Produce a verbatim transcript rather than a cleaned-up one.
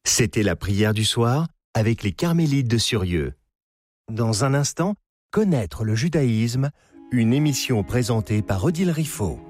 C'était la prière du soir avec les Carmélites de Surieux. Dans un instant, connaître le judaïsme, une émission présentée par Odile Riffaut.